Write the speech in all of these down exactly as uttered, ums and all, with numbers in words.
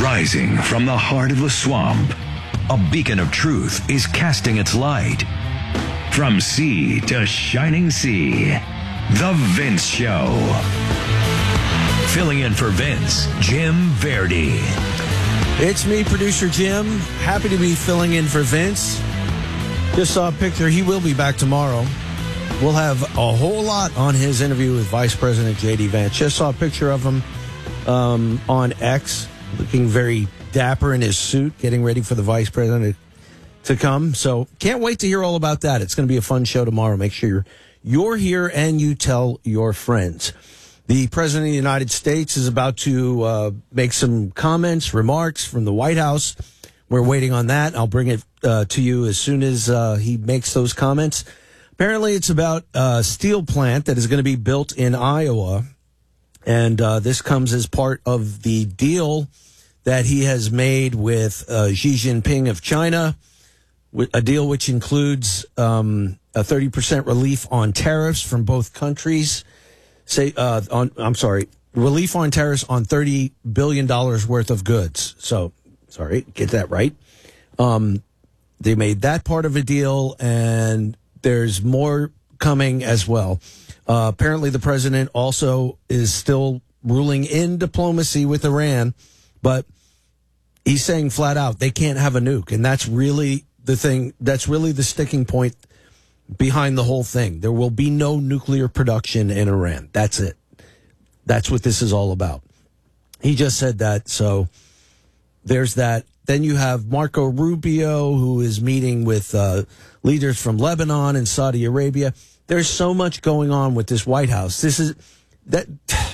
Rising from the heart of the swamp, a beacon of truth is casting its light. From sea to shining sea, The Vince Show. Filling in for Vince, Jim Verdi. It's me, producer Jim. Happy to be filling in for Vince. Just saw a picture. He will be back tomorrow. We'll have a whole lot on his interview with Vice President J D. Vance. Just saw a picture of him um, on X, looking very dapper in his suit, getting ready for the Vice President to come. So can't wait to hear all about that. It's going to be a fun show tomorrow. Make sure you're, you're here and you tell your friends. The President of the United States is about to uh, make some comments, remarks from the White House. We're waiting on that. I'll bring it uh, to you as soon as uh, he makes those comments. Apparently, it's about a steel plant that is going to be built in Iowa. And uh, this comes as part of the deal that he has made with uh, Xi Jinping of China, a deal which includes um, a thirty percent relief on tariffs from both countries. Say, uh, on, I'm sorry, relief on tariffs on thirty billion dollars worth of goods. So, sorry, get that right. Um, they made that part of a deal, and there's more coming as well. Uh, apparently, the president also is still ruling in diplomacy with Iran, but he's saying flat out they can't have a nuke, and that's really the thing. That's really the sticking point behind the whole thing. There will be no nuclear production in Iran. That's it. That's what this is all about. He just said that, so there's that. Then you have Marco Rubio, who is meeting with uh, leaders from Lebanon and Saudi Arabia. There's so much going on with this White House. This is that.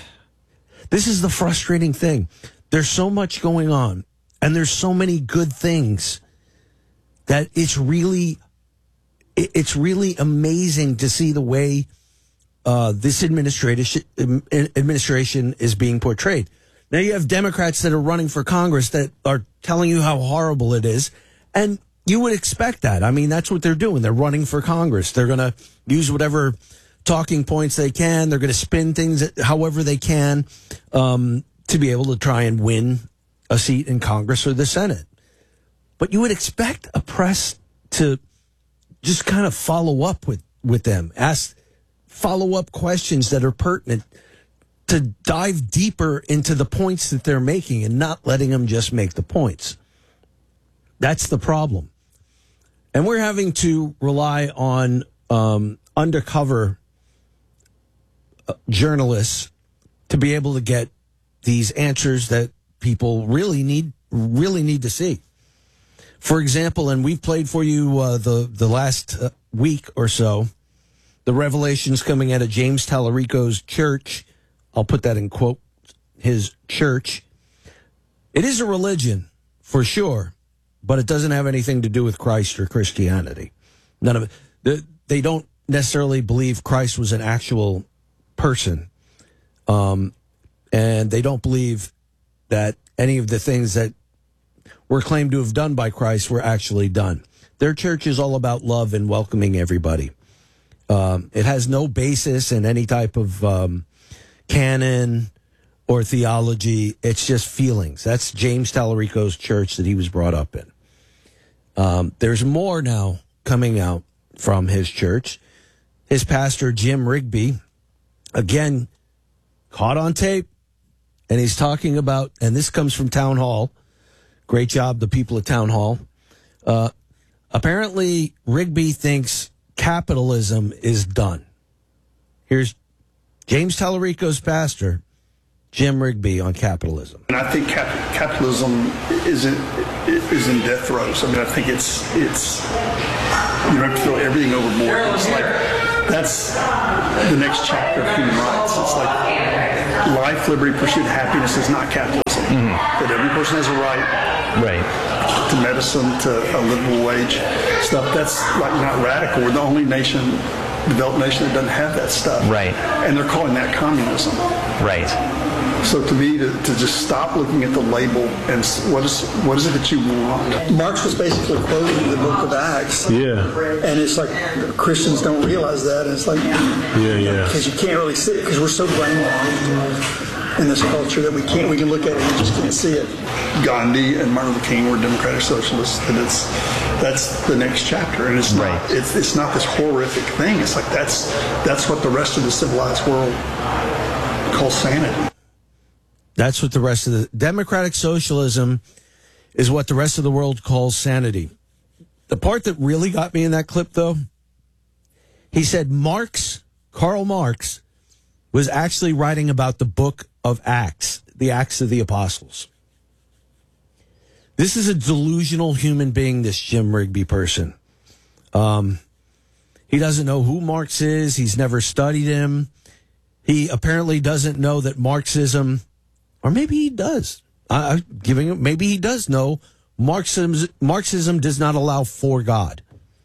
This is the frustrating thing. There's so much going on, and there's so many good things that it's really, it's really amazing to see the way uh, this administration administration is being portrayed. Now you have Democrats that are running for Congress that are telling you how horrible it is, and you would expect that. I mean, that's what they're doing. They're running for Congress. They're going to use whatever talking points they can. They're going to spin things however they can um, to be able to try and win a seat in Congress or the Senate. But you would expect a press to just kind of follow up with, with them, ask follow-up questions that are pertinent, to dive deeper into the points that they're making and not letting them just make the points. That's the problem. And we're having to rely on um, undercover uh, journalists to be able to get these answers that people really need really need to see. For example, and we've played for you uh, the, the last uh, week or so, the revelations coming out of James Tallarico's church. I'll put that in quote, his church. It is a religion, for sure, but it doesn't have anything to do with Christ or Christianity. None of it. They don't necessarily believe Christ was an actual person. Um, and they don't believe that any of the things that were claimed to have done by Christ were actually done. Their church is all about love and welcoming everybody. Um, it has no basis in any type of um, canon or theology. It's just feelings. That's James Tallarico's church that he was brought up in. Um, there's more now coming out from his church. His pastor, Jim Rigby, again, caught on tape, and he's talking about, and this comes from Town Hall. Great job, the people at Town Hall. Uh, apparently, Rigby thinks capitalism is done. Here's James Tallarico's pastor, Jim Rigby, on capitalism. And I think cap- capitalism is in, is in death throes. I mean, I think it's, it's you have to throw everything overboard. It's like, that's the next chapter of human rights. It's like life, liberty, pursuit, happiness is not capitalism. Mm-hmm. That every person has a right, right, to medicine, to a livable wage stuff. That's like not radical. We're the only nation, developed nation that doesn't have that stuff. Right. And they're calling that communism. Right. So to me, to, to just stop looking at the label and what is what is it that you want? Marx was basically quoting the book of Acts. Yeah. And it's like Christians don't realize that. And it's like, yeah, yeah. Because you can't really see it because we're so brainwashed. in this culture that we can't, we can look at it and we just can't see it. Gandhi and Martin Luther King were democratic socialists, and it's, that's the next chapter. And it's right. not, it's, it's not this horrific thing. It's like, that's, that's what the rest of the civilized world calls sanity. That's what the rest of the democratic socialism is what the rest of the world calls sanity. The part that really got me in that clip, though, he said Marx, Karl Marx, was actually writing about the book of Acts, the Acts of the Apostles. This is a delusional human being, this Jim Rigby person. Um, he doesn't know who Marx is. He's never studied him. He apparently doesn't know that Marxism, or maybe he does. I, I'm giving him, maybe he does know Marxism, Marxism does not allow for God.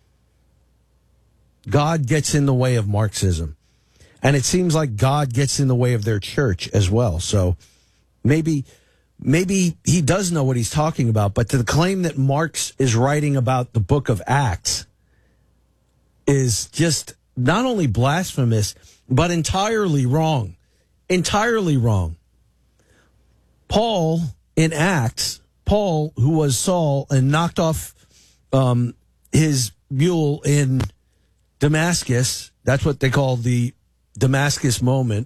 God gets in the way of Marxism. And it seems like God gets in the way of their church as well. So maybe maybe he does know what he's talking about. But to claim that Marx is writing about the book of Acts is just not only blasphemous, but entirely wrong. Entirely wrong. Paul in Acts, Paul, who was Saul and knocked off um, his mule in Damascus, that's what they call the Damascus moment,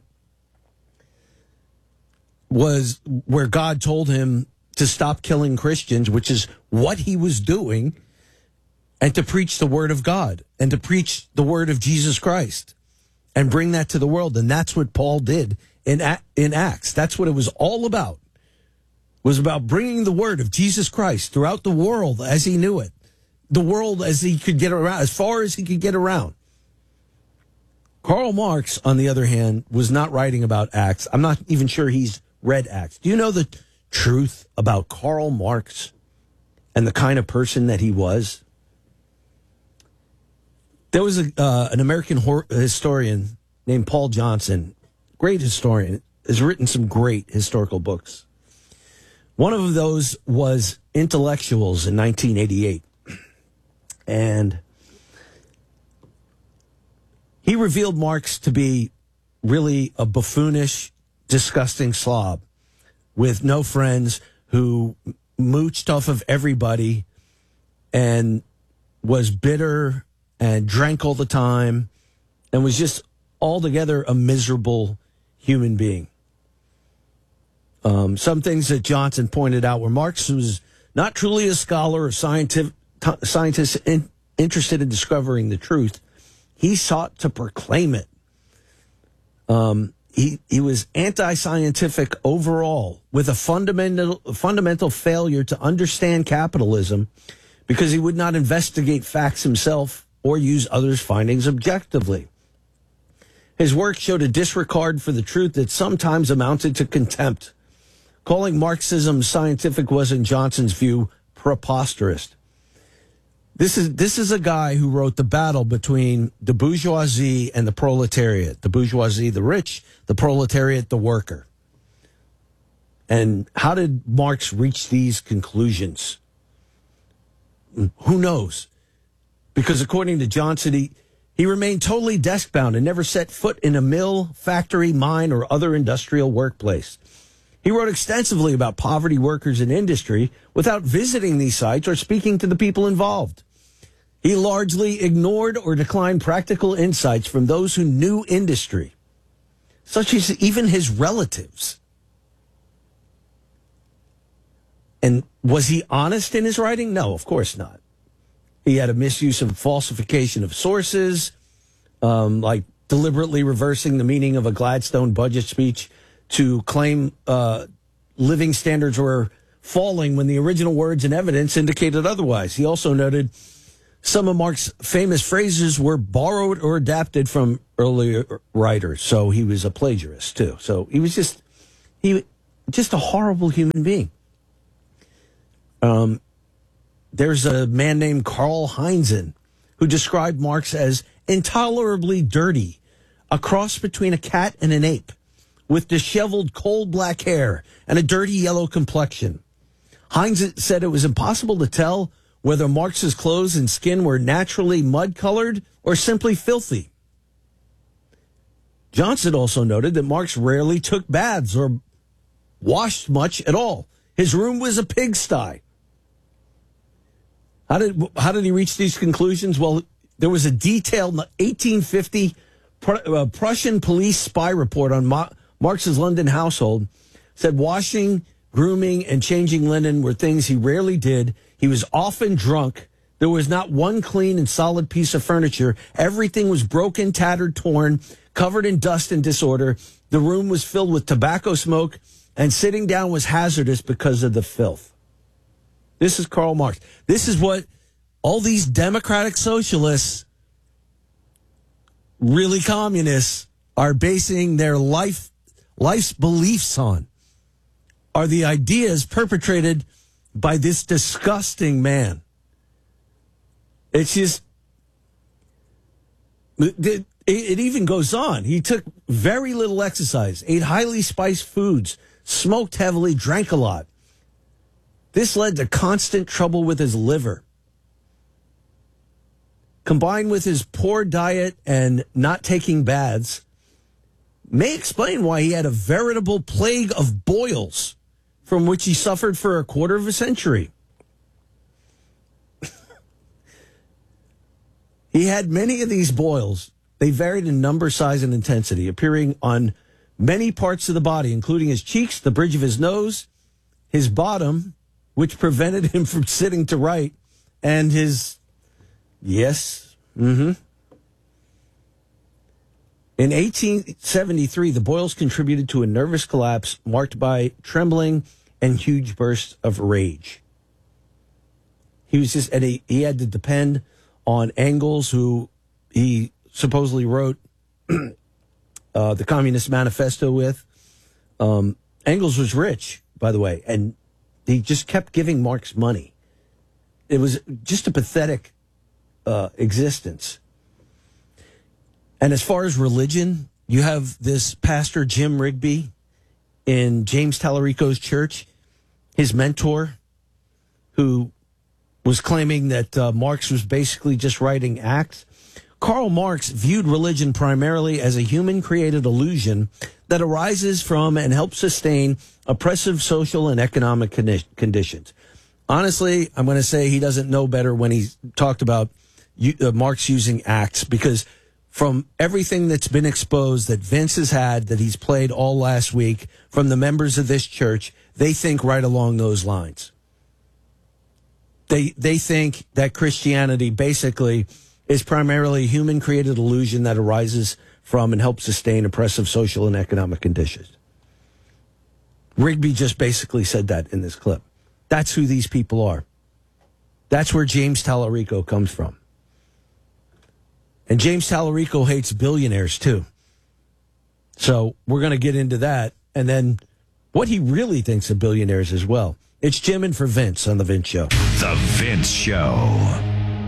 was where God told him to stop killing Christians, which is what he was doing, and to preach the word of God and to preach the word of Jesus Christ and bring that to the world. And that's what Paul did in in Acts. That's what it was all about. It was about bringing the word of Jesus Christ throughout the world as he knew it, the world as he could get around, as far as he could get around. Karl Marx, on the other hand, was not writing about Acts. I'm not even sure he's read Acts. Do you know the truth about Karl Marx and the kind of person that he was? There was a, uh, an American hor- historian named Paul Johnson, great historian, has written some great historical books. One of those was Intellectuals in nineteen eighty-eight. And he revealed Marx to be really a buffoonish, disgusting slob with no friends who mooched off of everybody and was bitter and drank all the time and was just altogether a miserable human being. Um, some things that Johnson pointed out were Marx was not truly a scholar or scientific, t- scientist in, interested in discovering the truth. He sought to proclaim it. Um, he he was anti-scientific overall, with a fundamental fundamental failure to understand capitalism, because he would not investigate facts himself or use others' findings objectively. His work showed a disregard for the truth that sometimes amounted to contempt. Calling Marxism scientific was, in Johnson's view, preposterous. This is this is a guy who wrote The Battle Between the Bourgeoisie and the Proletariat. The bourgeoisie, the rich, the proletariat, the worker. And how did Marx reach these conclusions? Who knows? Because according to Johnson, he, he remained totally desk-bound and never set foot in a mill, factory, mine, or other industrial workplace. He wrote extensively about poverty, workers, and industry without visiting these sites or speaking to the people involved. He largely ignored or declined practical insights from those who knew industry, such as even his relatives. And was he honest in his writing? No, of course not. He had a misuse of falsification of sources, um, like deliberately reversing the meaning of a Gladstone budget speech to claim uh, living standards were falling when the original words and evidence indicated otherwise. He also noted some of Marx's famous phrases were borrowed or adapted from earlier writers. So he was a plagiarist too. So he was just he just a horrible human being. Um, there's a man named Karl Heinzen who described Marx as intolerably dirty, a cross between a cat and an ape, with disheveled coal black hair and a dirty yellow complexion. Heinz said it was impossible to tell whether Marx's clothes and skin were naturally mud-colored or simply filthy. Johnson also noted that Marx rarely took baths or washed much at all. His room was a pigsty. How did how did he reach these conclusions? Well, there was a detailed eighteen fifty Prussian police spy report on Marx's London household. Said washing, grooming, and changing linen were things he rarely did. He was often drunk. There was not one clean and solid piece of furniture. Everything was broken, tattered, torn, covered in dust and disorder. The room was filled with tobacco smoke, and sitting down was hazardous because of the filth. This is Karl Marx. This is what all these democratic socialists, really communists, are basing their life life's beliefs on, are the ideas perpetrated by this disgusting man. It's just, it, it even goes on. He took very little exercise, ate highly spiced foods, smoked heavily, drank a lot. This led to constant trouble with his liver. Combined with his poor diet and not taking baths, may explain why he had a veritable plague of boils from which he suffered for a quarter of a century. He had many of these boils. They varied in number, size, and intensity, appearing on many parts of the body, including his cheeks, the bridge of his nose, his bottom, which prevented him from sitting to write, and his, yes, mm-hmm. In eighteen seventy-three, the boils contributed to a nervous collapse marked by trembling and huge bursts of rage. He was just, and he, he had to depend on Engels, who he supposedly wrote uh, the Communist Manifesto with. Um, Engels was rich, by the way, and he just kept giving Marx money. It was just a pathetic uh, existence. And as far as religion, you have this pastor, Jim Rigby, in James Tallarico's church, his mentor, who was claiming that uh, Marx was basically just writing acts. Karl Marx viewed religion primarily as a human-created illusion that arises from and helps sustain oppressive social and economic condi- conditions. Honestly, I'm going to say he doesn't know better when he talked about uh, Marx using acts, because from everything that's been exposed that Vince has had, that he's played all last week, from the members of this church, they think right along those lines. They they think that Christianity basically is primarily a human-created illusion that arises from and helps sustain oppressive social and economic conditions. Rigby just basically said that in this clip. That's who these people are. That's where James Tallarico comes from. And James Tallarico hates billionaires, too. So we're going to get into that. And then what he really thinks of billionaires as well. It's Jim in for Vince on The Vince Show. The Vince Show.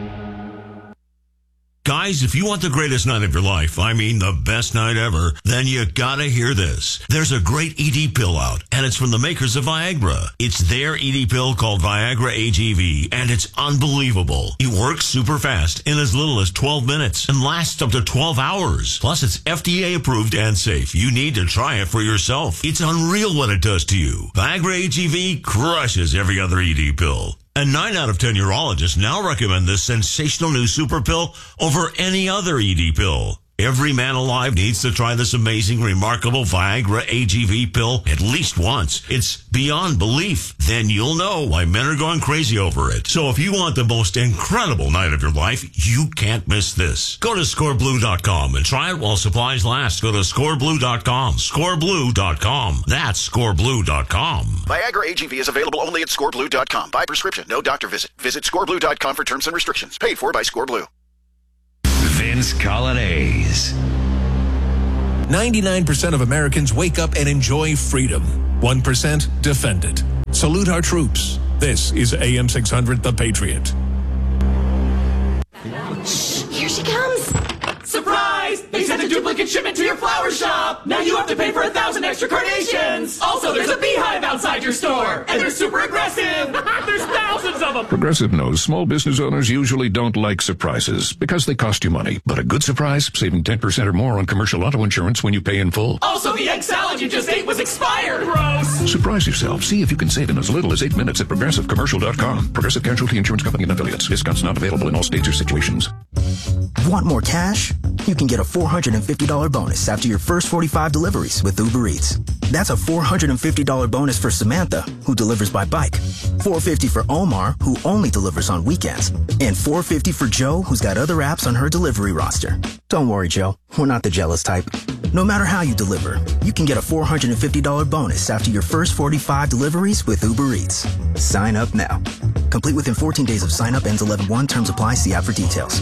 Guys, if you want the greatest night of your life, I mean the best night ever, then you gotta hear this. There's a great E D pill out, and it's from the makers of Viagra. It's their E D pill called Viagra A G V, and it's unbelievable. It works super fast in as little as twelve minutes and lasts up to twelve hours. Plus, it's F D A approved and safe. You need to try it for yourself. It's unreal what it does to you. Viagra A G V crushes every other E D pill. And nine out of ten urologists now recommend this sensational new super pill over any other E D pill. Every man alive needs to try this amazing, remarkable Viagra A G V pill at least once. It's beyond belief. Then you'll know why men are going crazy over it. So if you want the most incredible night of your life, you can't miss this. Go to score blue dot com and try it while supplies last. Go to score blue dot com. score blue dot com. That's score blue dot com. Viagra A G V is available only at score blue dot com. By prescription, no doctor visit. Visit score blue dot com for terms and restrictions. Paid for by ScoreBlue. Vince Colonnese. ninety-nine percent of Americans wake up and enjoy freedom. one percent defend it. Salute our troops. This is A M six hundred, The Patriot. Shh, here she comes. Surprise! They said to do duplicate shipment to your flower shop. Now you have to pay for a thousand extra carnations. Also, there's a beehive outside your store. And they're super aggressive. There's thousands of them. Progressive knows small business owners usually don't like surprises because they cost you money. But a good surprise, saving ten percent or more on commercial auto insurance when you pay in full. Also, the egg salad you just ate was expired. Gross. Surprise yourself. See if you can save in as little as eight minutes at progressive commercial dot com. Progressive Casualty Insurance Company and affiliates. Discounts not available in all states or situations. Want more cash? You can get a four hundred fifty dollars bonus after your first forty-five deliveries with Uber Eats. That's a four hundred fifty dollars bonus for Samantha, who delivers by bike, four hundred fifty dollars for Omar, who only delivers on weekends, and four hundred fifty dollars for Joe, who's got other apps on her delivery roster. Don't worry, Joe. We're not the jealous type. No matter how you deliver, you can get a four hundred fifty dollars bonus after your first forty-five deliveries with Uber Eats. Sign up now. Complete within fourteen days of sign up. Ends eleven one. Terms apply. See app for details.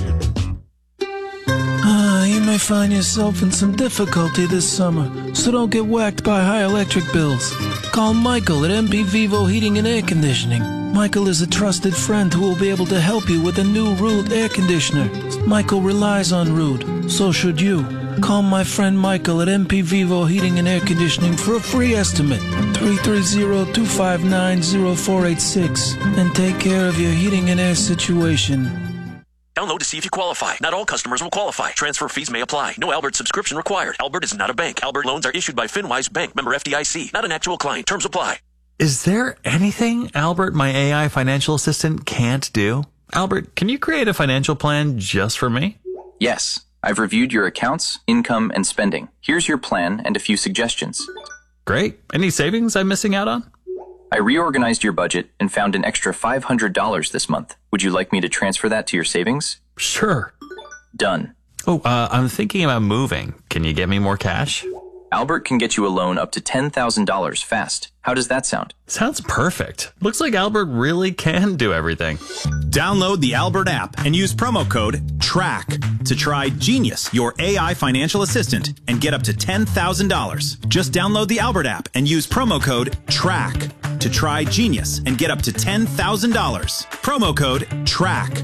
Ah, you may find yourself in some difficulty this summer, so don't get whacked by high electric bills. Call Michael at M P Vivo Heating and Air Conditioning. Michael is a trusted friend who will be able to help you with a new Rude air conditioner. Michael relies on Rude, so should you. Call my friend Michael at M P Vivo Heating and Air Conditioning for a free estimate, three three zero, two five nine, zero four eight six, and take care of your heating and air situation. Download to see if you qualify. Not all customers will qualify. Transfer fees may apply. No Albert subscription required. Albert is not a bank. Albert loans are issued by FinWise Bank, member F D I C. Not an actual client. Terms apply. Is there anything Albert, my A I financial assistant, can't do? Albert, can you create a financial plan just for me? Yes. I've reviewed your accounts, income, and spending. Here's your plan and a few suggestions. Great. Any savings I'm missing out on? I reorganized your budget and found an extra five hundred dollars this month. Would you like me to transfer that to your savings? Sure. Done. Oh, uh, I'm thinking about moving. Can you get me more cash? Albert can get you a loan up to ten thousand dollars fast. How does that sound? Sounds perfect. Looks like Albert really can do everything. Download the Albert app and use promo code TRACK to try Genius, your A I financial assistant, and get up to ten thousand dollars. Just download the Albert app and use promo code TRACK to try Genius and get up to ten thousand dollars. Promo code TRACK.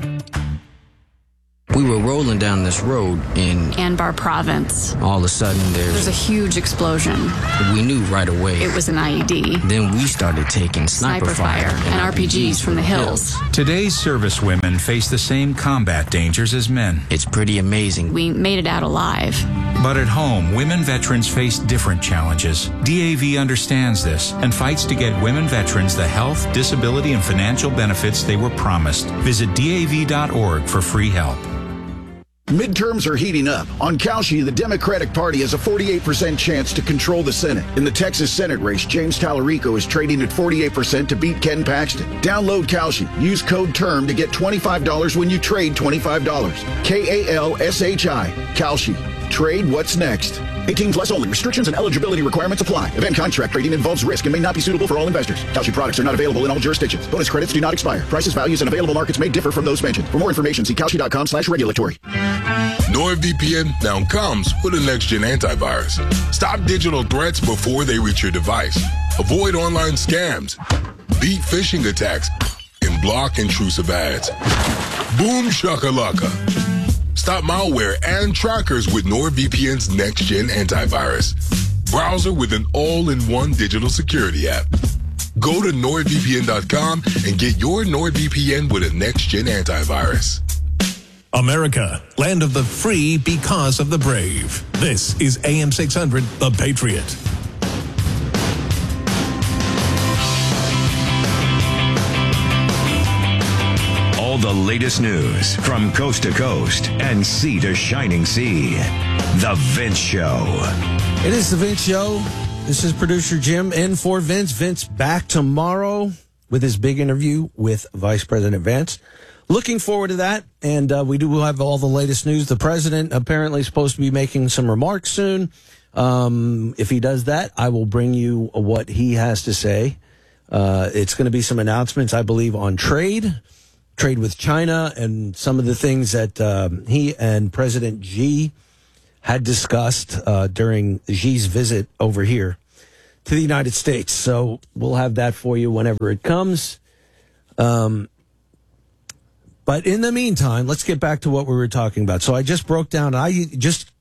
We were rolling down this road in Anbar Province. All of a sudden there's... There's a huge explosion. We knew right away. It was an I E D. Then we started taking sniper, sniper fire, fire and R P Gs from the hills. Today's servicewomen face the same combat dangers as men. It's pretty amazing. We made it out alive. But at home, women veterans face different challenges. D A V understands this and fights to get women veterans the health, disability, and financial benefits they were promised. Visit D A V dot org for free help. Midterms are heating up. On Kalshi, the Democratic Party has a forty-eight percent chance to control the Senate. In the Texas Senate race, James Tallarico is trading at forty-eight percent to beat Ken Paxton. Download Kalshi. Use code TERM to get twenty-five dollars when you trade twenty-five dollars. K A L S H I. Kalshi. Trade what's next. eighteen plus only. Restrictions and eligibility requirements apply. Event contract trading involves risk and may not be suitable for all investors. Kalshi products are not available in all jurisdictions. Bonus credits do not expire. Prices, values, and available markets may differ from those mentioned. For more information, see Kalshi dot com slash regulatory. NordVPN now comes with a next-gen antivirus. Stop digital threats before they reach your device. Avoid online scams. Beat phishing attacks. And block intrusive ads. Boom shakalaka. Stop malware and trackers with NordVPN's next-gen antivirus. Browser with an all-in-one digital security app. Go to Nord V P N dot com and get your NordVPN with a next-gen antivirus. America, land of the free because of the brave. This is A M six hundred, The Patriot. All the latest news from coast to coast and sea to shining sea. The Vince Show. It is The Vince Show. This is producer Jim in for Vince. Vince back tomorrow with his big interview with Vice President Vance. Looking forward to that. And uh, we do have all the latest news. The president apparently is supposed to be making some remarks soon. Um, if he does that, I will bring you what he has to say. Uh, it's going to be some announcements, I believe, on trade. Trade with China and some of the things that um, he and President Xi had discussed uh, during Xi's visit over here to the United States. So we'll have that for you whenever it comes. Um, but in the meantime, let's get back to what we were talking about. So I just broke down, I just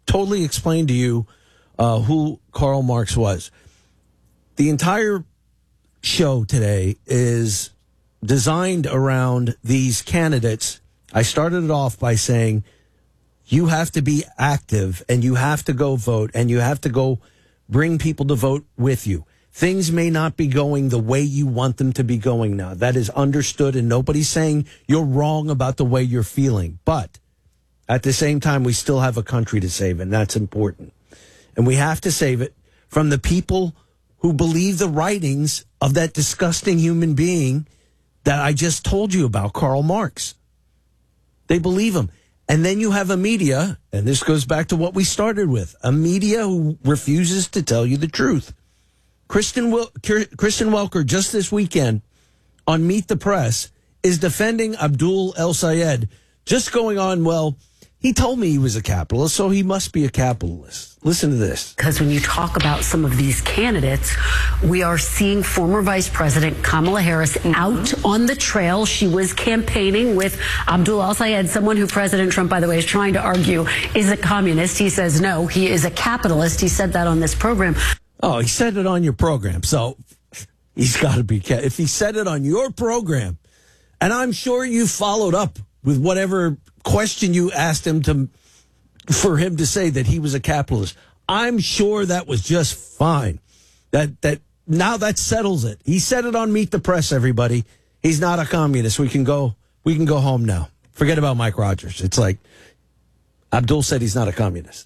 totally explain to you uh, who Karl Marx was. The entire show today is designed around these candidates. I started it off by saying you have to be active and you have to go vote and you have to go bring people to vote with you. Things may not be going the way you want them to be going now. That is understood, and nobody's saying you're wrong about the way you're feeling. But at the same time, we still have a country to save, and that's important. And we have to save it from the people who believe the writings of that disgusting human being that I just told you about, Karl Marx. They believe him. And then you have a media, and this goes back to what we started with, a media who refuses to tell you the truth. Kristen, Wil- Kristen Welker, just this weekend on Meet the Press, is defending Abdul El-Sayed, just going on, well, he told me he was a capitalist, so he must be a capitalist. Listen to this. Because when you talk about some of these candidates, we are seeing former Vice President Kamala Harris out on the trail. She was campaigning with Abdul El-Sayed, someone who President Trump, by the way, is trying to argue is a communist. He says, no, he is a capitalist. He said that on this program. Oh, he said it on your program, so he's got to be. If he said it on your program, and I'm sure you followed up with whatever question you asked him to, for him to say that he was a capitalist, I'm sure that was just fine. That that now that settles it. He said it on Meet the Press. Everybody, he's not a communist. We can go. We can go home now. Forget about Mike Rogers. It's like Abdul said he's not a communist.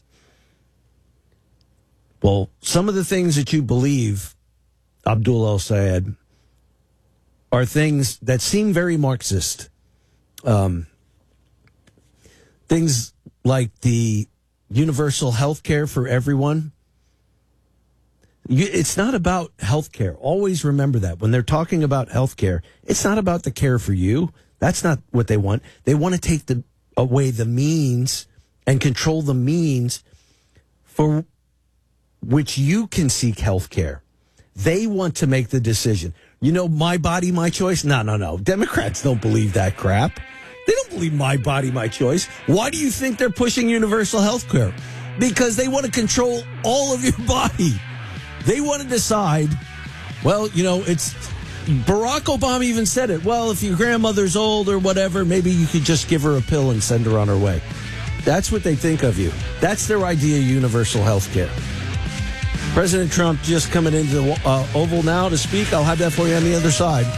Well, some of the things that you believe, Abdul El-Sayed, are things that seem very Marxist. Um, things like the universal health care for everyone. You, it's not about health care. Always remember that. When they're talking about health care, it's not about the care for you. That's not what they want. They want to take the, away the means and control the means for which you can seek health care. They want to make the decision. You know, my body, my choice? No, no, no. Democrats don't believe that crap. They don't believe my body, my choice. Why do you think they're pushing universal health care? Because they want to control all of your body. They want to decide, well, you know, it's Barack Obama even said it. Well, if your grandmother's old or whatever, maybe you could just give her a pill and send her on her way. That's what they think of you. That's their idea of universal health care. President Trump just coming into the uh, Oval now to speak. I'll have that for you on the other side.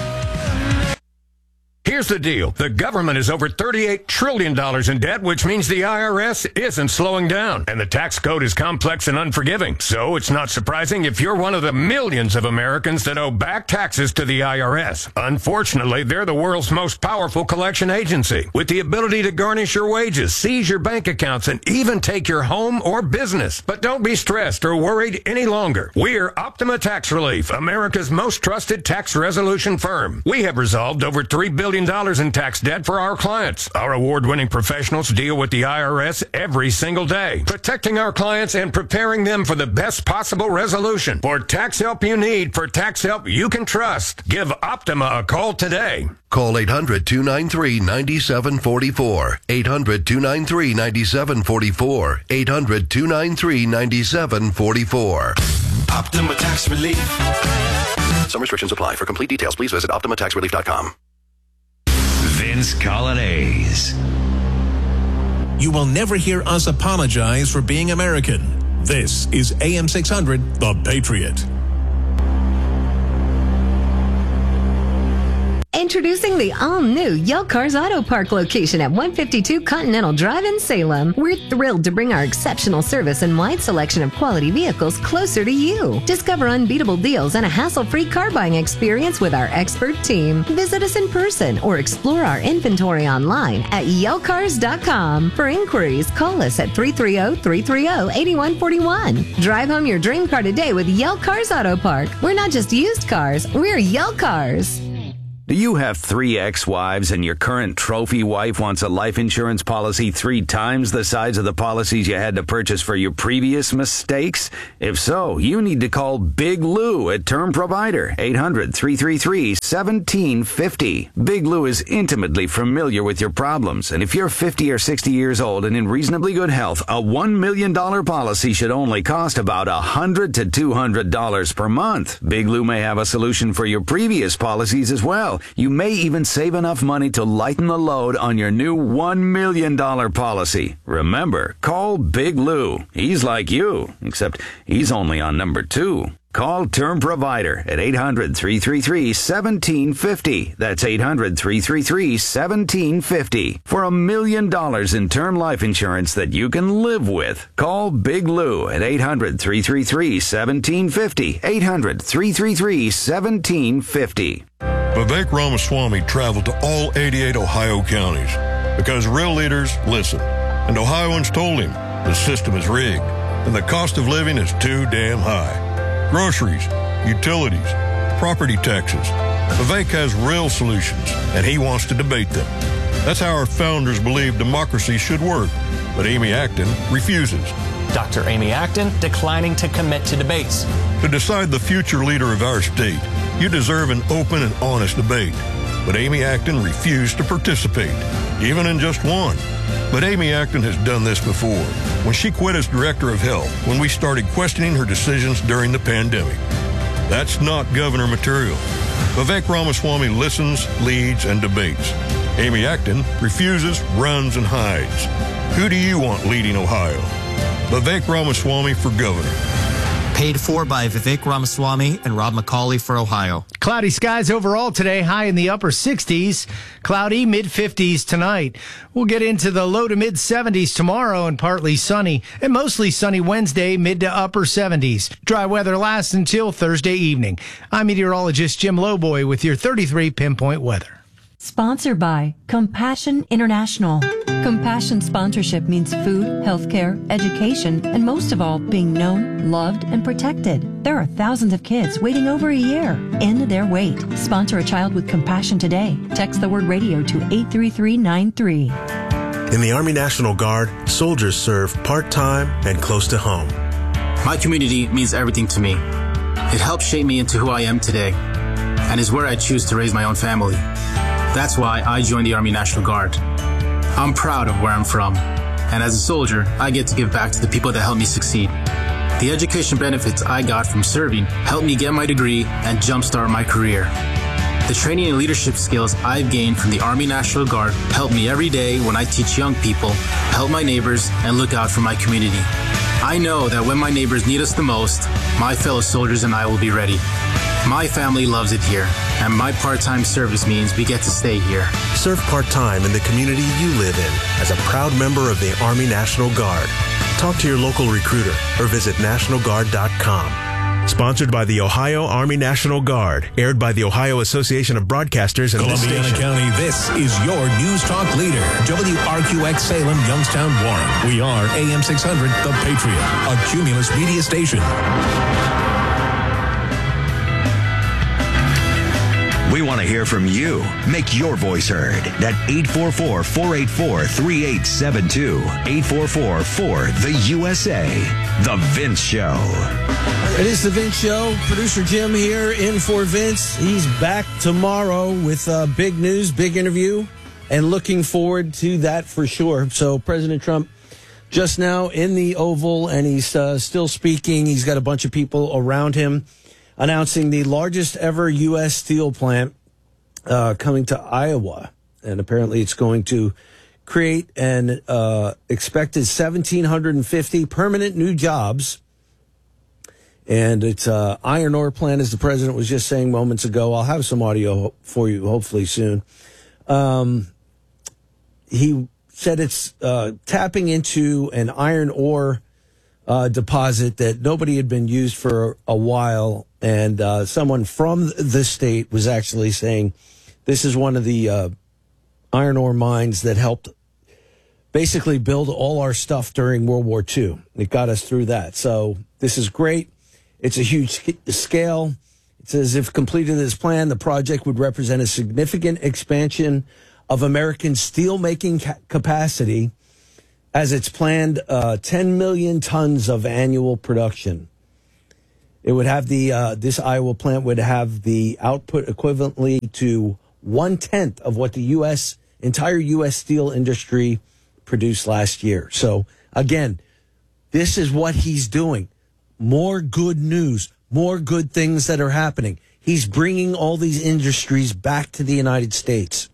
Here's the deal. The government is over thirty-eight trillion dollars in debt, which means the I R S isn't slowing down. And the tax code is complex and unforgiving. So it's not surprising if you're one of the millions of Americans that owe back taxes to the I R S. Unfortunately, they're the world's most powerful collection agency, with the ability to garnish your wages, seize your bank accounts, and even take your home or business. But don't be stressed or worried any longer. We're Optima Tax Relief, America's most trusted tax resolution firm. We have resolved over three billion dollars in tax debt for our clients. Our award-winning professionals deal with the I R S every single day, protecting our clients and preparing them for the best possible resolution. For tax help you need, for tax help you can trust, give Optima a call today. Call eight hundred, two nine three, nine seven four four. eight hundred, two nine three, nine seven four four. eight hundred, two nine three, nine seven four four. Optima Tax Relief. Some restrictions apply. For complete details, please visit optima tax relief dot com. Vince Colonnese. You will never hear us apologize for being American. This is A M six hundred, The Patriot. Introducing the all-new Yell Cars Auto Park location at one fifty-two Continental Drive in Salem. We're thrilled to bring our exceptional service and wide selection of quality vehicles closer to you. Discover unbeatable deals and a hassle-free car buying experience with our expert team. Visit us in person or explore our inventory online at yell cars dot com. For inquiries, call us at three three zero, three three zero, eight one four one. Drive home your dream car today with Yell Cars Auto Park. We're not just used cars, we're Yell Cars. Do you have three ex-wives and your current trophy wife wants a life insurance policy three times the size of the policies you had to purchase for your previous mistakes? If so, you need to call Big Lou at Term Provider, eight hundred, three three three, one seven five zero. Big Lou is intimately familiar with your problems, and if you're fifty or sixty years old and in reasonably good health, a one million dollars policy should only cost about one hundred to two hundred dollars per month. Big Lou may have a solution for your previous policies as well. You may even save enough money to lighten the load on your new one million dollars policy. Remember, call Big Lou. He's like you, except he's only on number two. Call Term Provider at eight hundred, three three three, one seven five zero. That's eight hundred, three three three, one seven five zero. For a million dollars in term life insurance that you can live with. Call Big Lou at eight hundred, three three three, one seven five zero. eight hundred, three three three, one seven five zero. Vivek Ramaswamy traveled to all eighty-eight Ohio counties because real leaders listen. And Ohioans told him the system is rigged and the cost of living is too damn high. Groceries, utilities, property taxes. Vivek has real solutions and he wants to debate them. That's how our founders believed democracy should work. But Amy Acton refuses. Doctor Amy Acton declining to commit to debates. To decide the future leader of our state, you deserve an open and honest debate. But Amy Acton refused to participate, even in just one. But Amy Acton has done this before, when she quit as director of health, when we started questioning her decisions during the pandemic. That's not governor material. Vivek Ramaswamy listens, leads, and debates. Amy Acton refuses, runs, and hides. Who do you want leading Ohio? Vivek Ramaswamy for governor. Paid for by Vivek Ramaswamy and Rob McCauley for Ohio. Cloudy skies overall today, high in the upper sixties. Cloudy, mid fifties tonight. We'll get into the low to mid seventies tomorrow and partly sunny. And mostly sunny Wednesday, mid to upper seventies. Dry weather lasts until Thursday evening. I'm meteorologist Jim Lowboy with your thirty-three pinpoint weather. Sponsored by Compassion International. Compassion sponsorship means food, healthcare, education, and most of all, being known, loved, and protected. There are thousands of kids waiting over a year. End their wait. Sponsor a child with compassion today. Text the word radio to eight three three nine three. In the Army National Guard, soldiers serve part-time and close to home. My community means everything to me. It helped shape me into who I am today, and is where I choose to raise my own family. That's why I joined the Army National Guard. I'm proud of where I'm from, and as a soldier, I get to give back to the people that helped me succeed. The education benefits I got from serving helped me get my degree and jumpstart my career. The training and leadership skills I've gained from the Army National Guard help me every day when I teach young people, help my neighbors, and look out for my community. I know that when my neighbors need us the most, my fellow soldiers and I will be ready. My family loves it here, and my part-time service means we get to stay here. Serve part-time in the community you live in as a proud member of the Army National Guard. Talk to your local recruiter or visit national guard dot com. Sponsored by the Ohio Army National Guard. Aired by the Ohio Association of Broadcasters and Columbiana this station. County, this is your News Talk leader. W R Q X Salem, Youngstown, Warren. We are A M six hundred, The Patriot, a Cumulus media station. We want to hear from you. Make your voice heard at eight four four, four eight four, three eight seven two. eight four four, four, the U S A. The Vince Show. It is the Vince Show. Producer Jim here in for Vince. He's back tomorrow with uh, big news, big interview, and looking forward to that for sure. So President Trump just now in the Oval, and he's uh, still speaking. He's got a bunch of people around him, announcing the largest ever U S steel plant uh, coming to Iowa. And apparently it's going to create an uh, expected one thousand seven hundred fifty permanent new jobs. And it's uh, iron ore plant, as the president was just saying moments ago. I'll have some audio for you hopefully soon. Um, he said it's uh, tapping into an iron ore uh, deposit that nobody had been used for a while. And uh, someone from the state was actually saying this is one of the uh, iron ore mines that helped basically build all our stuff during World War Two. It got us through that. So this is great. It's a huge scale. It says, if completed as planned, the project would represent a significant expansion of American steelmaking ca- capacity as it's planned uh, ten million tons of annual production. It would have the, uh, this Iowa plant would have the output equivalently to one-tenth of what the U S, entire U S steel industry produced last year. So, again, this is what he's doing. More good news, more good things that are happening. He's bringing all these industries back to the United States.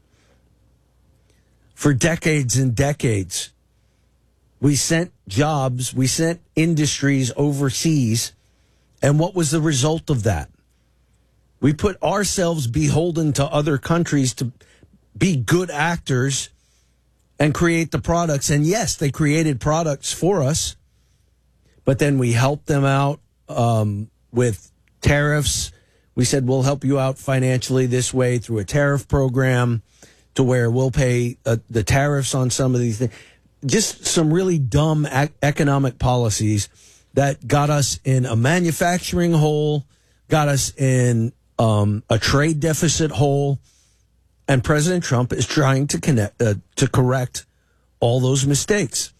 For decades and decades, we sent jobs, we sent industries overseas, and what was the result of that? We put ourselves beholden to other countries to be good actors and create the products. And yes, they created products for us, but then we helped them out um, with tariffs. We said, we'll help you out financially this way through a tariff program to where we'll pay uh, the tariffs on some of these things. Just some really dumb ac- economic policies that got us in a manufacturing hole, got us in um, a trade deficit hole. And President Trump is trying to connect, uh, to correct all those mistakes.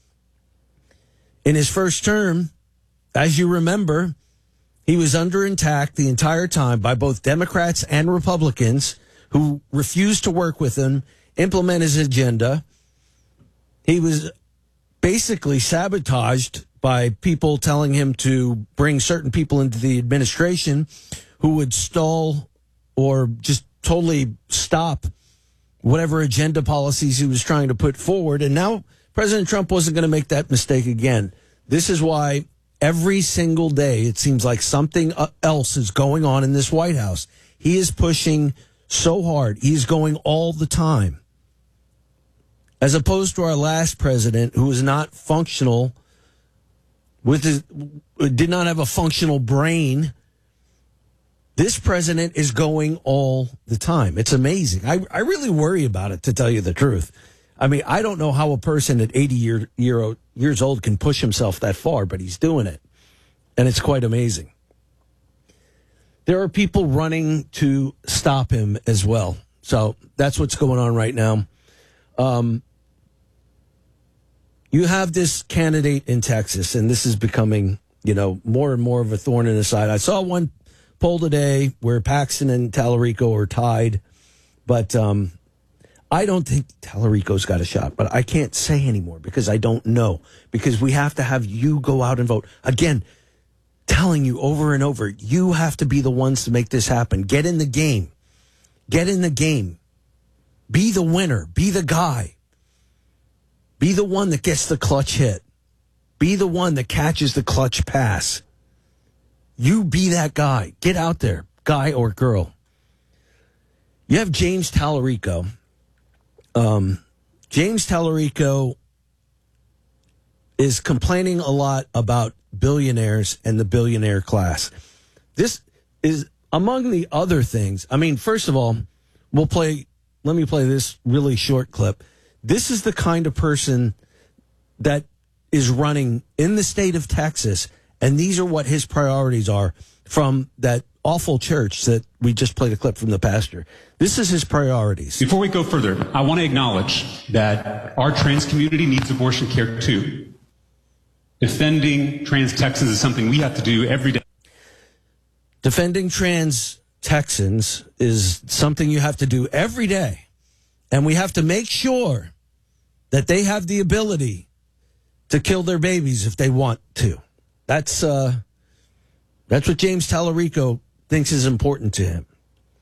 In his first term, as you remember, he was under attack the entire time by both Democrats and Republicans who refused to work with him, implement his agenda. He was basically sabotaged by people telling him to bring certain people into the administration who would stall or just totally stop whatever agenda policies he was trying to put forward. And now President Trump wasn't going to make that mistake again. This is why every single day it seems like something else is going on in this White House. He is pushing so hard. He's going all the time. As opposed to our last president, who was not functional, with his, did not have a functional brain. This president is going all the time. It's amazing. I, I really worry about it, to tell you the truth. I mean, I don't know how a person at eighty year, year, years old can push himself that far, but he's doing it. And it's quite amazing. There are people running to stop him as well. So that's what's going on right now. Um, you have this candidate in Texas, and this is becoming, you know, more and more of a thorn in the side. I saw one poll today where Paxton and Tallarico are tied, but um, I don't think Tallarico's got a shot. But I can't say anymore because I don't know, because we have to have you go out and vote. Again, telling you over and over, you have to be the ones to make this happen. Get in the game. Get in the game. Be the winner. Be the guy. Be the one that gets the clutch hit. Be the one that catches the clutch pass. You be that guy. Get out there, guy or girl. You have James Tallarico. Um, James Tallarico is complaining a lot about billionaires and the billionaire class. This is among the other things. I mean, first of all, we'll play, let me play this really short clip. This is the kind of person that is running in the state of Texas, and these are what his priorities are from that awful church that we just played a clip from the pastor. This is his priorities. Before we go further, I want to acknowledge that our trans community needs abortion care too. Defending trans Texans is something we have to do every day. Defending trans Texans is something you have to do every day. And we have to make sure that they have the ability to kill their babies if they want to. That's uh, that's what James Tallarico thinks is important to him.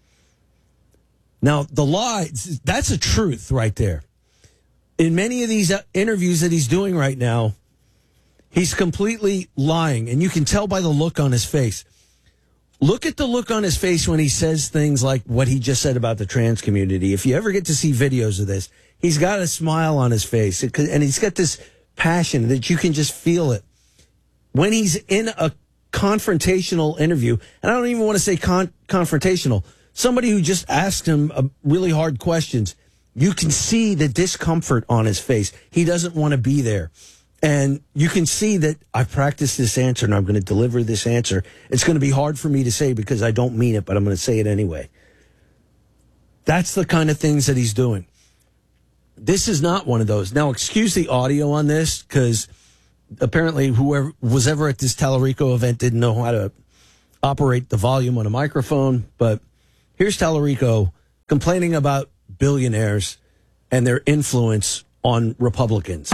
Now, the lie, that's a truth right there. In many of these interviews that he's doing right now, he's completely lying, and you can tell by the look on his face. Look at the look on his face when he says things like what he just said about the trans community. If you ever get to see videos of this, he's got a smile on his face, and he's got this passion that you can just feel it. When he's in a confrontational interview, and I don't even want to say con- confrontational, somebody who just asked him a really hard questions, you can see the discomfort on his face. He doesn't want to be there. And you can see that I've practiced this answer and I'm going to deliver this answer. It's going to be hard for me to say because I don't mean it, but I'm going to say it anyway. That's the kind of things that he's doing. This is not one of those. Now, excuse the audio on this because apparently whoever was ever at this Tallarico event didn't know how to operate the volume on a microphone. But here's Tallarico complaining about billionaires and their influence on Republicans.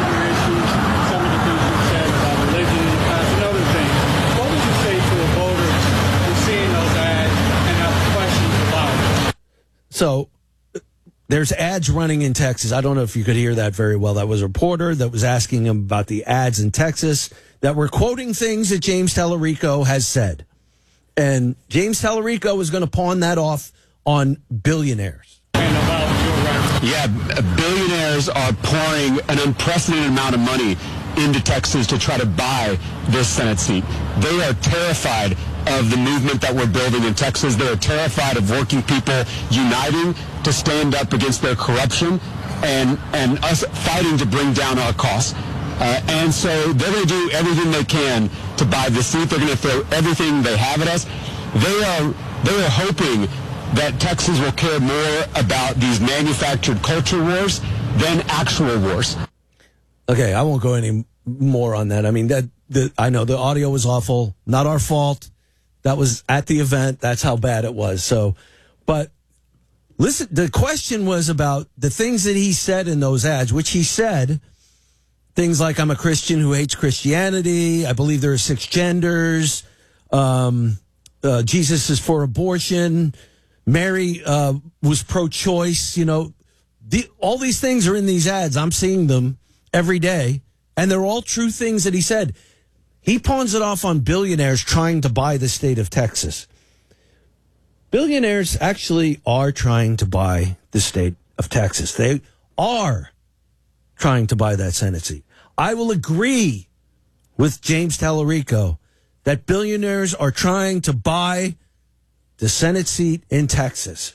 So there's ads running in Texas. I don't know if you could hear that very well. That was a reporter that was asking him about the ads in Texas that were quoting things that James Tallarico has said. And James Tallarico was going to pawn that off on billionaires. Yeah, billionaires are pouring an unprecedented amount of money into Texas to try to buy this Senate seat. They are terrified of the movement that we're building in Texas. They're terrified of working people uniting to stand up against their corruption and, and us fighting to bring down our costs. Uh, and so they're going to do everything they can to buy the seat. They're going to throw everything they have at us. They are, they are hoping that Texas will care more about these manufactured culture wars than actual wars. Okay, I won't go any more on that. I mean, that the, I know the audio was awful. Not our fault. That was at the event. That's how bad it was. So, but listen, the question was about the things that he said in those ads, which he said things like, I'm a Christian who hates Christianity. I believe there are six genders. Um, uh, Jesus is for abortion. Mary uh, was pro-choice. You know, the, all these things are in these ads. I'm seeing them every day, and they're all true things that he said. He pawns it off on billionaires trying to buy the state of Texas. Billionaires actually are trying to buy the state of Texas. They are trying to buy that Senate seat. I will agree with James Tallarico that billionaires are trying to buy the Senate seat in Texas.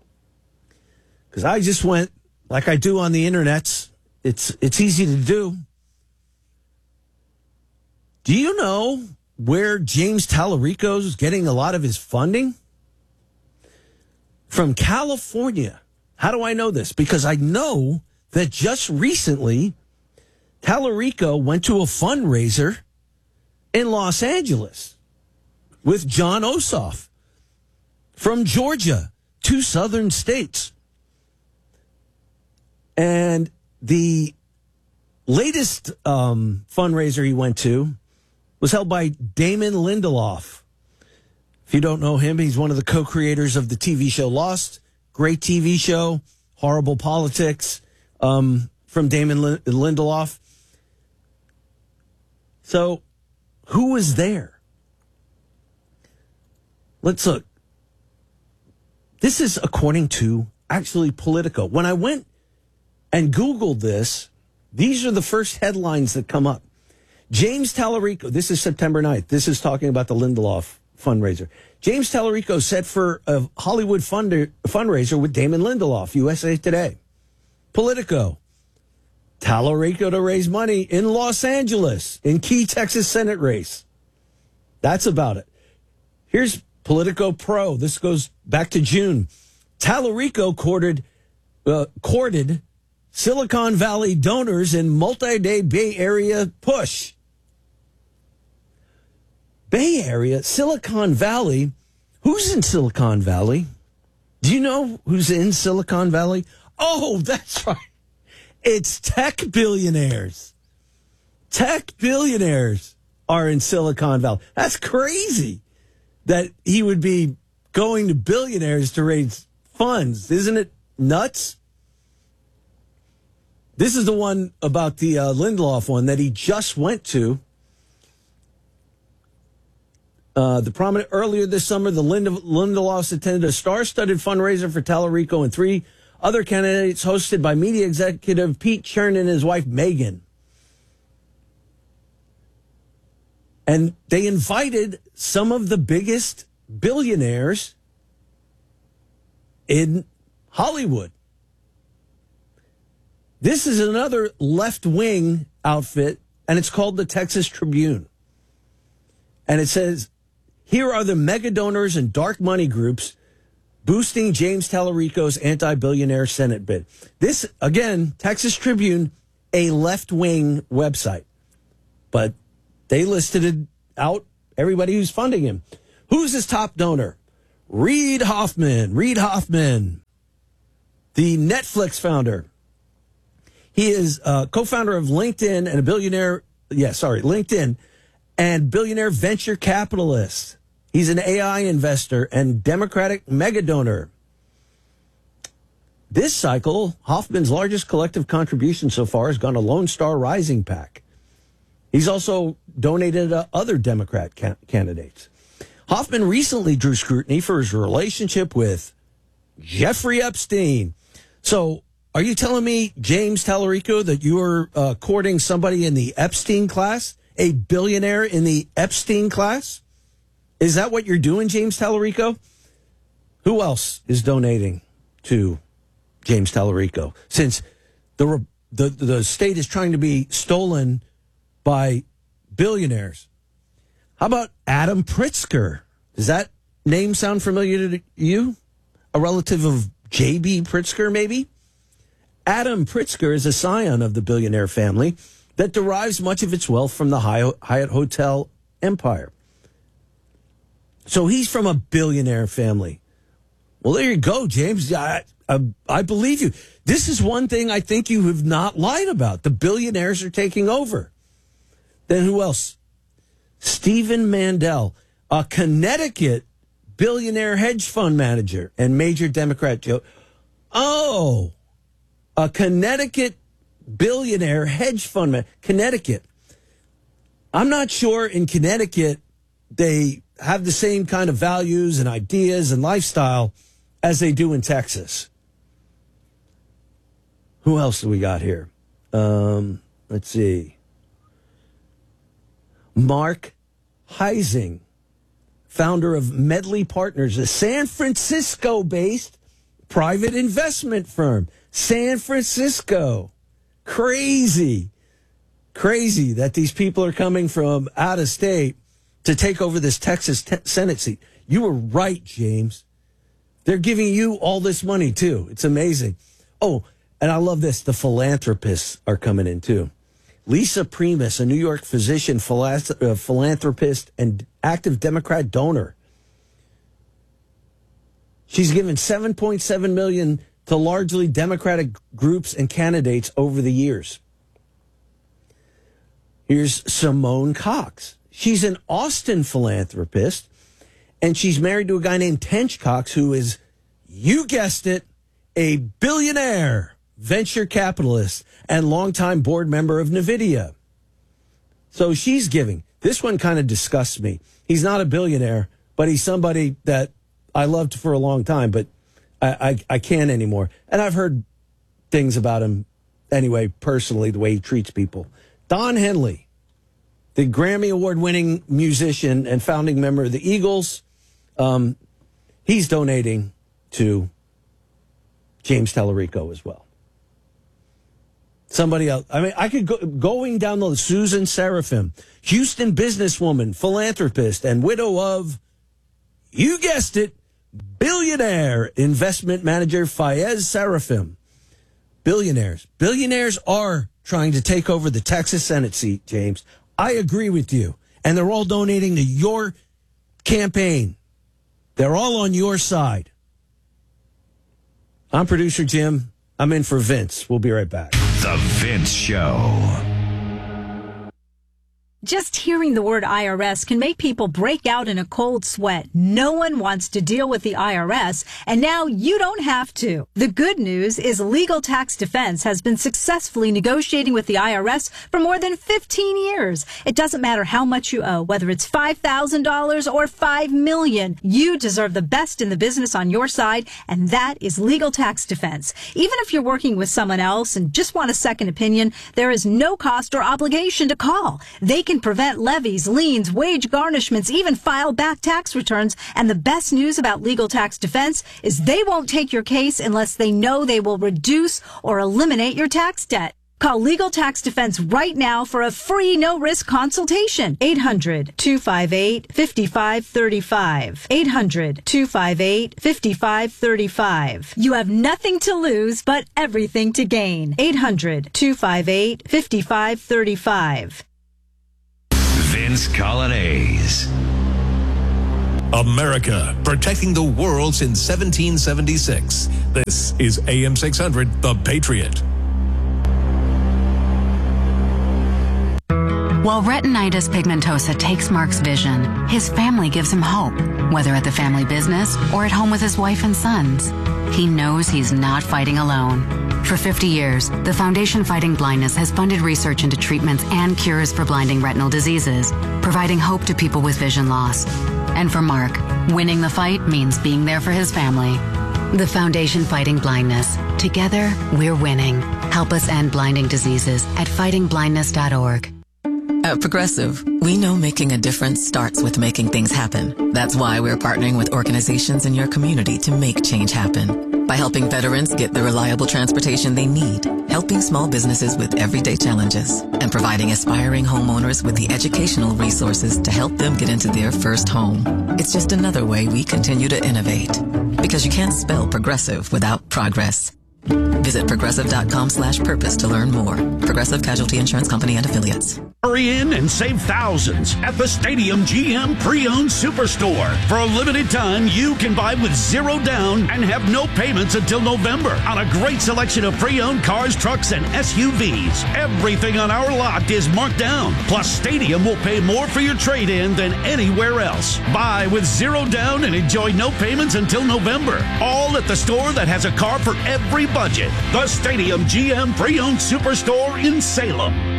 Because I just went, like I do on the internets, it's it's easy to do. Do you know where James Tallarico is getting a lot of his funding? From California. How do I know this? Because I know that just recently, Tallarico went to a fundraiser in Los Angeles with John Ossoff from Georgia, two southern states. And the latest um, fundraiser he went to was held by Damon Lindelof. If you don't know him, he's one of the co-creators of the T V show Lost. Great T V show, horrible politics um, from Damon Lindelof. So, who was there? Let's look. This is according to actually Politico. When I went and Googled this, these are the first headlines that come up. James Tallarico, this is September ninth. This is talking about the Lindelof fundraiser. James Tallarico set for a Hollywood funder, fundraiser with Damon Lindelof, U S A Today. Politico. Tallarico to raise money in Los Angeles in key Texas Senate race. That's about it. Here's Politico Pro. This goes back to June. Tallarico courted, uh, courted Silicon Valley donors in multi-day Bay Area push. Bay Area, Silicon Valley. Who's in Silicon Valley? Do you know who's in Silicon Valley? Oh, that's right. It's tech billionaires. Tech billionaires are in Silicon Valley. That's crazy that he would be going to billionaires to raise funds. Isn't it nuts? This is the one about the uh, Lindelof one that he just went to. Uh, the prominent earlier this summer, the Lind- Lindelofs attended a star-studded fundraiser for Tallarico and three other candidates, hosted by media executive Pete Chernin and his wife Megan. And they invited some of the biggest billionaires in Hollywood. This is another left-wing outfit, and it's called the Texas Tribune. And it says, here are the mega donors and dark money groups boosting James Tallarico's anti-billionaire Senate bid. This, again, Texas Tribune, a left-wing website. But they listed it out, everybody who's funding him. Who's his top donor? Reid Hoffman. Reid Hoffman, the Netflix founder. He is a co-founder of LinkedIn and a billionaire, yeah, sorry, LinkedIn, and billionaire venture capitalist. He's an A I investor and Democratic mega donor. This cycle, Hoffman's largest collective contribution so far has gone to Lone Star Rising PAC. He's also donated to other Democrat ca- candidates. Hoffman recently drew scrutiny for his relationship with Jeffrey Epstein. So, are you telling me, James Tallarico, that you are uh, courting somebody in the Epstein class? A billionaire in the Epstein class? Is that what you're doing, James Tallarico? Who else is donating to James Tallarico? Since the, the, the state is trying to be stolen by billionaires. How about Adam Pritzker? Does that name sound familiar to you? A relative of J B Pritzker, maybe? Adam Pritzker is a scion of the billionaire family that derives much of its wealth from the Hyatt Hotel empire. So he's from a billionaire family. Well, there you go, James. I, I, I believe you. This is one thing I think you have not lied about. The billionaires are taking over. Then who else? Stephen Mandel, a Connecticut billionaire hedge fund manager and major Democrat. Oh, a Connecticut billionaire hedge fund manager. Connecticut. I'm not sure in Connecticut they have the same kind of values and ideas and lifestyle as they do in Texas. Who else do we got here? Um, let's see. Mark Heising, founder of Medley Partners, a San Francisco-based private investment firm. San Francisco. Crazy. Crazy that these people are coming from out of state to take over this Texas te- Senate seat. You were right, James. They're giving you all this money, too. It's amazing. Oh, and I love this. The philanthropists are coming in, too. Lisa Primus, a New York physician, philanthropist, and active Democrat donor. She's given seven point seven million dollars to largely Democratic groups and candidates over the years. Here's Simone Cox. She's an Austin philanthropist, and she's married to a guy named Tench Cox, who is, you guessed it, a billionaire venture capitalist and longtime board member of NVIDIA. So she's giving. This one kind of disgusts me. He's not a billionaire, but he's somebody that I loved for a long time, but I, I, I can't anymore. And I've heard things about him anyway, personally, the way he treats people. Don Henley, the Grammy Award-winning musician and founding member of the Eagles, um, he's donating to James Tallarico as well. Somebody else. I mean, I could go going down the list. Susan Seraphim, Houston businesswoman, philanthropist, and widow of, you guessed it, billionaire investment manager Fayez Seraphim. Billionaires. Billionaires are trying to take over the Texas Senate seat, James. I agree with you. And they're all donating to your campaign. They're all on your side. I'm producer Jim. I'm in for Vince. We'll be right back. The Vince Show. Just hearing the word I R S can make people break out in a cold sweat. No one wants to deal with the I R S, and now you don't have to. The good news is Legal Tax Defense has been successfully negotiating with the I R S for more than fifteen years. It doesn't matter how much you owe, whether it's five thousand dollars or five million dollars. You deserve the best in the business on your side, and that is Legal Tax Defense. Even if you're working with someone else and just want a second opinion, there is no cost or obligation to call. They can prevent levies, liens, wage garnishments, even file back tax returns. And the best news about Legal Tax Defense is they won't take your case unless they know they will reduce or eliminate your tax debt. Call Legal Tax Defense right now for a free no-risk consultation. eight hundred, two five eight, five five three five. eight hundred, two five eight, five five three five. You have nothing to lose but everything to gain. eight hundred, two five eight, five five three five. Vince Colonnese. America, protecting the world since seventeen seventy-six. This is A M six hundred, The Patriot. While retinitis pigmentosa takes Mark's vision, his family gives him hope, whether at the family business or at home with his wife and sons. He knows he's not fighting alone. For fifty years, the Foundation Fighting Blindness has funded research into treatments and cures for blinding retinal diseases, providing hope to people with vision loss. And for Mark, winning the fight means being there for his family. The Foundation Fighting Blindness. Together, we're winning. Help us end blinding diseases at fighting blindness dot org. At Progressive, we know making a difference starts with making things happen. That's why we're partnering with organizations in your community to make change happen. By helping veterans get the reliable transportation they need, helping small businesses with everyday challenges, and providing aspiring homeowners with the educational resources to help them get into their first home. It's just another way we continue to innovate. Because you can't spell progressive without progress. Visit progressive.com slash purpose to learn more. Progressive Casualty Insurance Company and Affiliates. Hurry in and save thousands at the Stadium G M Pre-Owned Superstore. For a limited time, you can buy with zero down and have no payments until November on a great selection of pre-owned cars, trucks, and S U Vs. Everything on our lot is marked down. Plus, Stadium will pay more for your trade-in than anywhere else. Buy with zero down and enjoy no payments until November. All at the store that has a car for every budget. The Stadium G M Pre-Owned Superstore in Salem.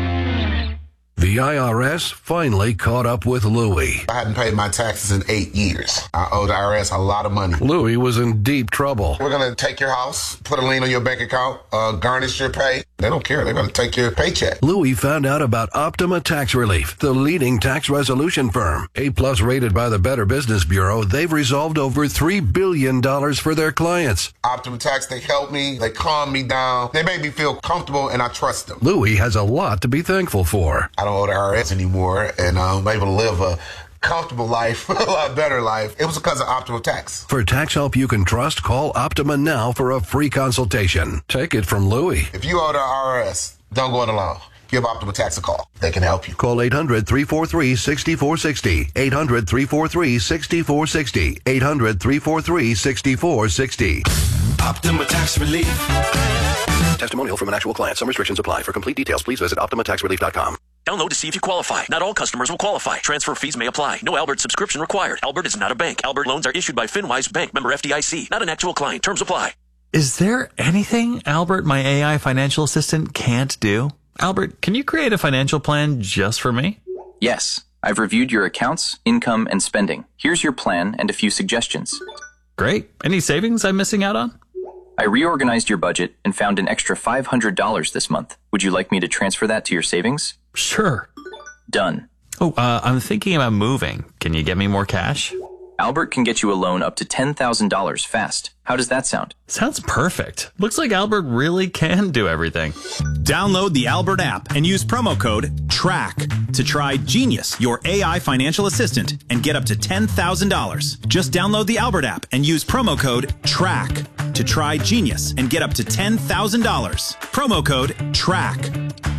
The I R S finally caught up with Louie. I hadn't paid my taxes in eight years. I owe the I R S a lot of money. Louie was in deep trouble. We're going to take your house, put a lien on your bank account, uh, garnish your pay. They don't care. They're going to take your paycheck. Louie found out about Optima Tax Relief, the leading tax resolution firm. A-plus rated by the Better Business Bureau, they've resolved over three billion dollars for their clients. Optima Tax, they help me. They calm me down. They make me feel comfortable, and I trust them. Louie has a lot to be thankful for. I don't owe the I R S anymore, and I'm able to live a comfortable life, a lot better life. It was because of Optima Tax. For tax help you can trust, call Optima now for a free consultation. Take it from Louie. If you owe the I R S, don't go it alone. Give Optima Tax a call. They can help you. Call eight hundred, three four three, six four six zero. eight hundred, three four three, six four six zero. eight hundred, three four three, six four six zero. Optima Tax Relief. Testimonial from an actual client. Some restrictions apply. For complete details, please visit optima tax relief dot com. Download to see if you qualify. Not all customers will qualify. Transfer fees may apply. No Albert subscription required. Albert is not a bank. Albert loans are issued by FinWise Bank, member F D I C. Not an actual client. Terms apply. Is there anything Albert, my A I financial assistant, can't do? Albert, can you create a financial plan just for me? Yes. I've reviewed your accounts, income, and spending. Here's your plan and a few suggestions. Great. Any savings I'm missing out on? I reorganized your budget and found an extra five hundred dollars this month. Would you like me to transfer that to your savings? Sure. Done. Oh, uh, I'm thinking about moving. Can you get me more cash? Albert can get you a loan up to ten thousand dollars fast. How does that sound? Sounds perfect. Looks like Albert really can do everything. Download the Albert app and use promo code TRACK to try Genius, your A I financial assistant, and get up to ten thousand dollars. Just download the Albert app and use promo code TRACK to try Genius and get up to ten thousand dollars. Promo code TRACK.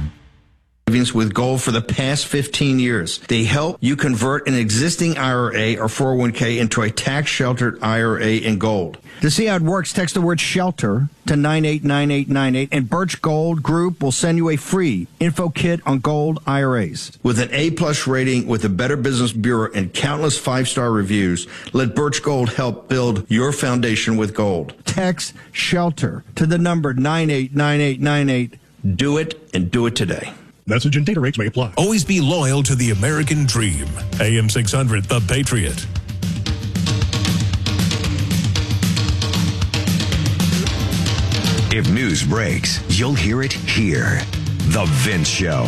With Gold for the past fifteen years. They help you convert an existing I R A or four oh one k into a tax-sheltered I R A in gold. To see how it works, text the word SHELTER to nine eight nine eight nine eight, and Birch Gold Group will send you a free info kit on gold I R As. With an A-plus rating with the Better Business Bureau and countless five-star reviews, let Birch Gold help build your foundation with gold. Text SHELTER to the number nine eight nine eight nine eight. Do it, and do it today. Message and data rates may apply. Always be loyal to the American dream. A M six hundred, The Patriot. If news breaks, you'll hear it here. The Vince Show.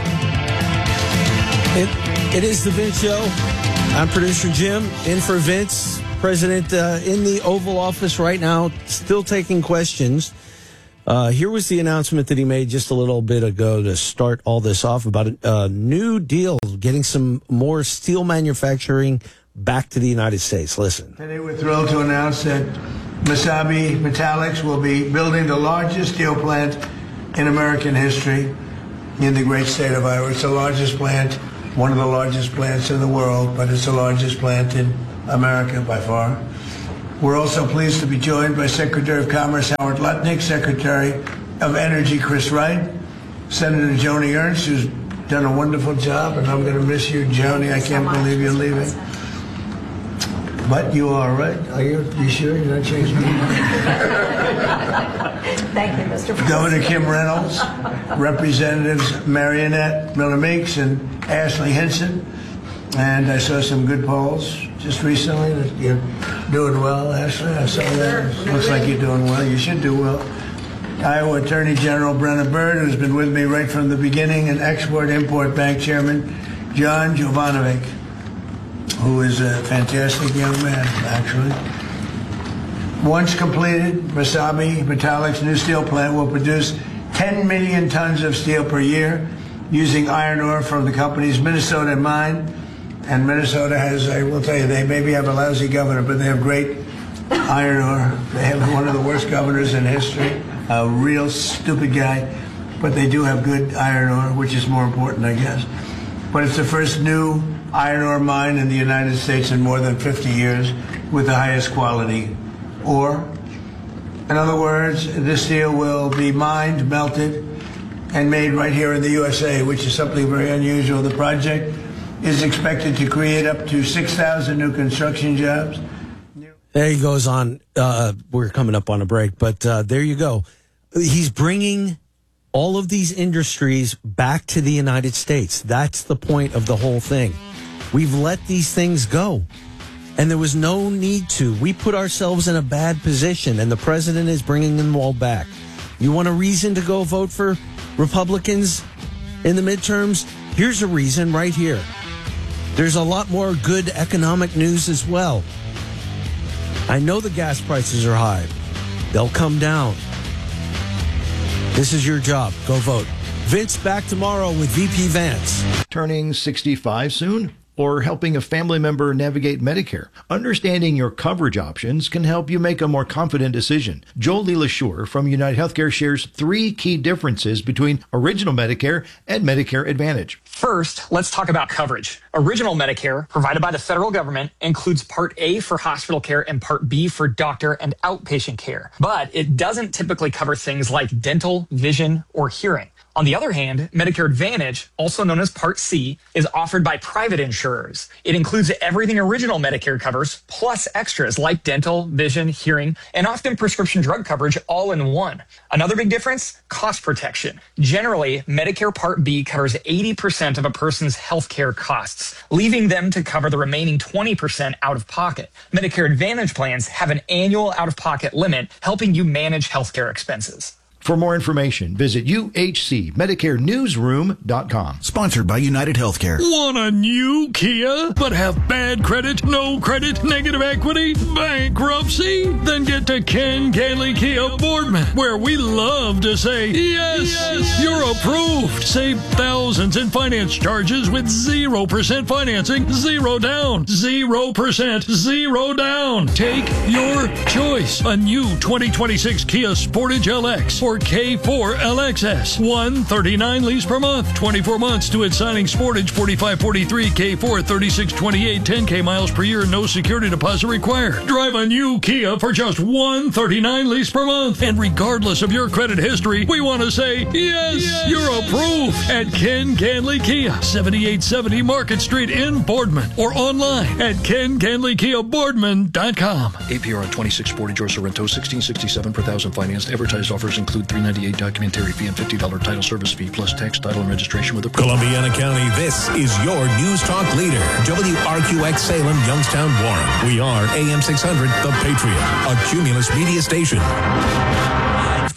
It, it is The Vince Show. I'm producer Jim, in for Vince. President uh, in the Oval Office right now, still taking questions. Uh, here was the announcement that he made just a little bit ago to start all this off about a, a new deal, getting some more steel manufacturing back to the United States. Listen. Today we're thrilled to announce that Mesabi Metallics will be building the largest steel plant in American history in the great state of Iowa. It's the largest plant, one of the largest plants in the world, but it's the largest plant in America by far. We're also pleased to be joined by Secretary of Commerce Howard Lutnick, Secretary of Energy Chris Wright, Senator Joni Ernst, who's done a wonderful job, and I'm going to miss you, Joni. I can't believe you're leaving. But you are, right? Are you, you sure you're not changing your mind? Thank you, Mister President. Governor Kim Reynolds, Representatives Marionette Miller Meeks and Ashley Hinson. And I saw some good polls just recently that you're doing well, Ashley. I saw that. Looks like you're doing well. You should do well. Iowa Attorney General Brenna Bird, who's been with me right from the beginning, and Export-Import Bank Chairman John Jovanovic, who is a fantastic young man, actually. Once completed, Mesabi Metallics' new steel plant will produce ten million tons of steel per year using iron ore from the company's Minnesota mine. And Minnesota has, I will tell you, they maybe have a lousy governor, but they have great iron ore. They have one of the worst governors in history, a real stupid guy, but they do have good iron ore, which is more important, I guess. But it's the first new iron ore mine in the United States in more than fifty years with the highest quality ore. In other words, this steel will be mined, melted, and made right here in the U S A, which is something very unusual. The project is expected to create up to six thousand new construction jobs. There he goes on. Uh, we're coming up on a break, but uh, there you go. He's bringing all of these industries back to the United States. That's the point of the whole thing. We've let these things go, and there was no need to. We put ourselves in a bad position, and the president is bringing them all back. You want a reason to go vote for Republicans in the midterms? Here's a reason right here. There's a lot more good economic news as well. I know the gas prices are high. They'll come down. This is your job. Go vote. Vince back tomorrow with V P Vance. Turning sixty-five soon? Or helping a family member navigate Medicare? Understanding your coverage options can help you make a more confident decision. Jolie LaSure from United Healthcare shares three key differences between Original Medicare and Medicare Advantage. First, let's talk about coverage. Original Medicare, provided by the federal government, includes Part A for hospital care and Part B for doctor and outpatient care. But it doesn't typically cover things like dental, vision, or hearing. On the other hand, Medicare Advantage, also known as Part C, is offered by private insurers. It includes everything Original Medicare covers, plus extras like dental, vision, hearing, and often prescription drug coverage all in one. Another big difference, cost protection. Generally, Medicare Part B covers eighty percent of a person's healthcare costs, leaving them to cover the remaining twenty percent out of pocket. Medicare Advantage plans have an annual out-of-pocket limit, helping you manage healthcare expenses. For more information, visit U H C Medicare Newsroom dot com. Sponsored by United Healthcare. Want a new Kia, but have bad credit, no credit, negative equity, bankruptcy? Then get to Ken Ganley Kia Boardman, where we love to say, yes, yes, you're approved. Save thousands in finance charges with zero percent financing, zero down, zero percent, zero down. Take your choice. A new twenty twenty-six Kia Sportage L X or K four L X S. one thirty-nine lease per month, twenty-four months to its signing. Sportage forty-five forty-three, K four thirty-six twenty-eight, ten K miles per year, no security deposit required. Drive a new Kia for just one thirty-nine lease per month. And regardless of your credit history, we want to say, yes, yes, you're approved at Ken Ganley Kia, seventy-eight seventy Market Street in Boardman, or online at ken ganley kia boardman dot com. A P R on twenty-six Sportage or Sorrento, sixteen sixty-seven per thousand financed. Advertised offers include three ninety-eight documentary fee and fifty dollars title service fee plus tax, title, and registration with a Columbiana County, this is your News Talk leader. W R Q X Salem, Youngstown, Warren. We are A M six hundred, The Patriot, a Cumulus media station.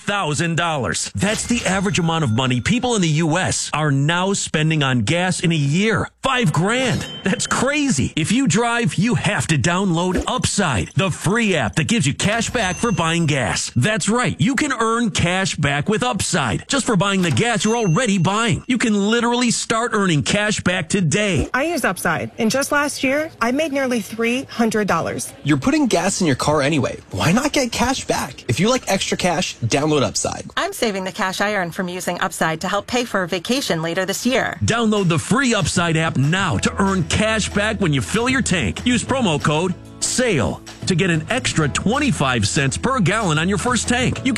thousand dollars. That's the average amount of money people in the U S are now spending on gas in a year. Five grand. That's crazy. If you drive, you have to download Upside, the free app that gives you cash back for buying gas. That's right. You can earn cash back with Upside just for buying the gas you're already buying. You can literally start earning cash back today. I use Upside, and just last year, I made nearly three hundred dollars. You're putting gas in your car anyway. Why not get cash back? If you like extra cash, download Upside. I'm saving the cash I earn from using Upside to help pay for a vacation later this year. Download the free Upside app now to earn cash back when you fill your tank. Use promo code SALE to get an extra twenty-five cents per gallon on your first tank. You